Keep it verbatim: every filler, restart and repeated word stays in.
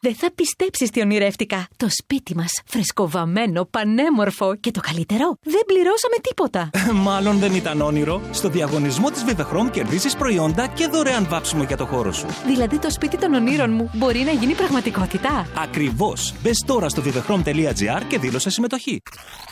Δεν θα πιστέψεις τι ονειρεύτηκα. Το σπίτι μας, φρεσκοβαμμένο, πανέμορφο και το καλύτερο, δεν πληρώσαμε τίποτα. Μάλλον δεν ήταν όνειρο. Στο διαγωνισμό της Vivechrome κερδίζεις προϊόντα και δωρεάν βάψιμο για το χώρο σου. Δηλαδή το σπίτι των ονείρων μου μπορεί να γίνει πραγματικότητα. Ακριβώς. Μπες τώρα στο vivechrome τελεία gr και δήλωσε συμμετοχή.